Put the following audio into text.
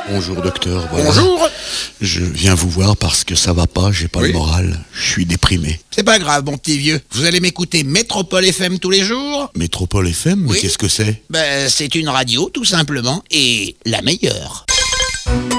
Bonjour docteur, voilà. Bonjour. Je viens vous voir parce que ça va pas, j'ai pas Oui. le moral, je suis déprimé. C'est pas grave, mon petit vieux. Vous allez m'écouter Métropole FM tous les jours. Métropole FM, mais Oui. qu'est-ce que c'est? C'est une radio, tout simplement, et la meilleure.